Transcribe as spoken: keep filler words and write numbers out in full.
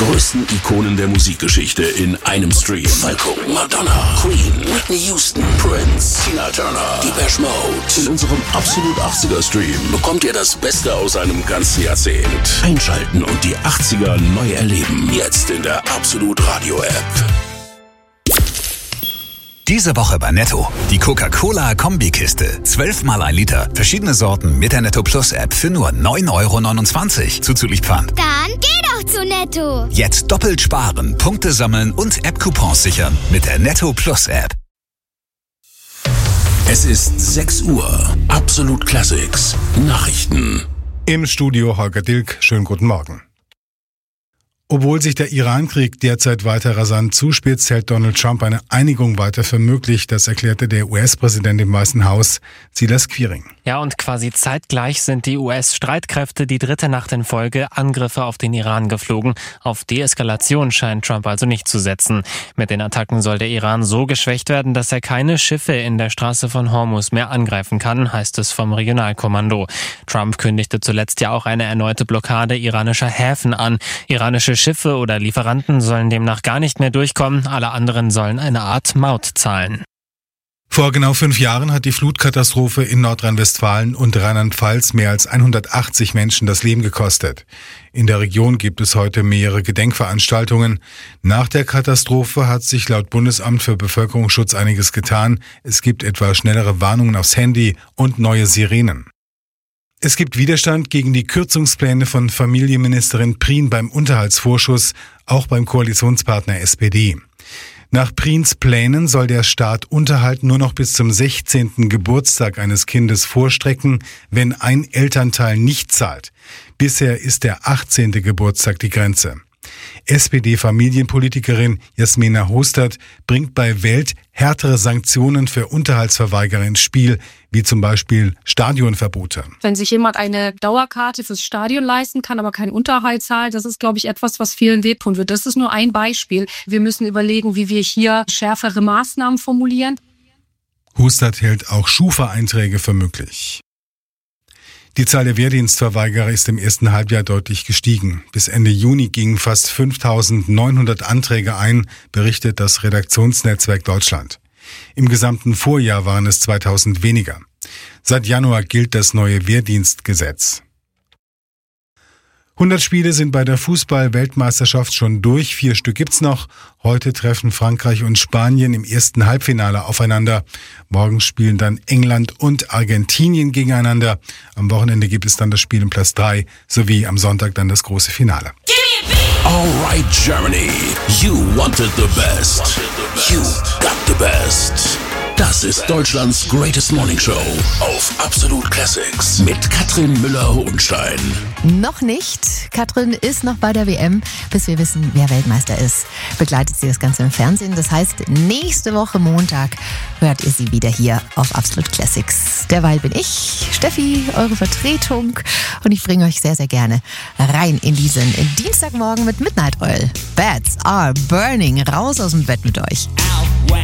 größten Ikonen der Musikgeschichte in einem Stream. Mal gucken. Madonna, Queen, Whitney Houston, Prince, Tina Turner, Depeche Mode. In unserem Absolut achtziger Stream bekommt ihr das Beste aus einem ganzen Jahrzehnt. Einschalten und die achtziger neu erleben. Jetzt in der Absolut Radio App. Diese Woche bei Netto. Die Coca-Cola-Kombikiste. zwölfmal ein Liter. Verschiedene Sorten mit der Netto Plus App für nur neun Euro neunundzwanzig. Zuzüglich Pfand. Dann geh doch zu Netto. Jetzt doppelt sparen, Punkte sammeln und App-Coupons sichern mit der Netto Plus App. Es ist sechs Uhr. Absolut Classics. Nachrichten. Im Studio Holger Dilk. Schönen guten Morgen. Obwohl sich der Iran-Krieg derzeit weiter rasant zuspitzt, hält Donald Trump eine Einigung weiter für möglich. Das erklärte der U S-Präsident im Weißen Haus, Silas Quiring. Ja, und quasi zeitgleich sind die U S-Streitkräfte die dritte Nacht in Folge Angriffe auf den Iran geflogen. Auf Deeskalation scheint Trump also nicht zu setzen. Mit den Attacken soll der Iran so geschwächt werden, dass er keine Schiffe in der Straße von Hormuz mehr angreifen kann, heißt es vom Regionalkommando. Trump kündigte zuletzt ja auch eine erneute Blockade iranischer Häfen an. Iranische Schiffe oder Lieferanten sollen demnach gar nicht mehr durchkommen. Alle anderen sollen eine Art Maut zahlen. Vor genau fünf Jahren hat die Flutkatastrophe in Nordrhein-Westfalen und Rheinland-Pfalz mehr als hundertachtzig Menschen das Leben gekostet. In der Region gibt es heute mehrere Gedenkveranstaltungen. Nach der Katastrophe hat sich laut Bundesamt für Bevölkerungsschutz einiges getan. Es gibt etwa schnellere Warnungen aufs Handy und neue Sirenen. Es gibt Widerstand gegen die Kürzungspläne von Familienministerin Prien beim Unterhaltsvorschuss, auch beim Koalitionspartner S P D. Nach Priens Plänen soll der Staat Unterhalt nur noch bis zum sechzehnten Geburtstag eines Kindes vorstrecken, wenn ein Elternteil nicht zahlt. Bisher ist der achtzehnte Geburtstag die Grenze. S P D-Familienpolitikerin Jasmina Hostert bringt bei Welt härtere Sanktionen für Unterhaltsverweigerer ins Spiel, wie zum Beispiel Stadionverbote. Wenn sich jemand eine Dauerkarte fürs Stadion leisten kann, aber keinen Unterhalt zahlt, das ist, glaube ich, etwas, was vielen wehtun wird. Das ist nur ein Beispiel. Wir müssen überlegen, wie wir hier schärfere Maßnahmen formulieren. Hostert hält auch Schufa-Einträge für möglich. Die Zahl der Wehrdienstverweigerer ist im ersten Halbjahr deutlich gestiegen. Bis Ende Juni gingen fast fünftausendneunhundert Anträge ein, berichtet das Redaktionsnetzwerk Deutschland. Im gesamten Vorjahr waren es zweitausend weniger. Seit Januar gilt das neue Wehrdienstgesetz. hundert Spiele sind bei der Fußball-Weltmeisterschaft schon durch, vier Stück gibt's noch. Heute treffen Frankreich und Spanien im ersten Halbfinale aufeinander. Morgen spielen dann England und Argentinien gegeneinander. Am Wochenende gibt es dann das Spiel um Platz drei, sowie am Sonntag dann das große Finale. Alright Germany, you wanted the best. You got the best. Das ist Deutschlands Greatest Morning Show auf Absolut Classics mit Katrin Müller-Hohenstein. Noch nicht. Katrin ist noch bei der W M, bis wir wissen, wer Weltmeister ist. Begleitet sie das Ganze im Fernsehen. Das heißt, nächste Woche Montag hört ihr sie wieder hier auf Absolut Classics. Derweil bin ich, Steffi, eure Vertretung. Und ich bringe euch sehr, sehr gerne rein in diesen Dienstagmorgen mit Midnight Oil. Beds are burning. Raus aus dem Bett mit euch.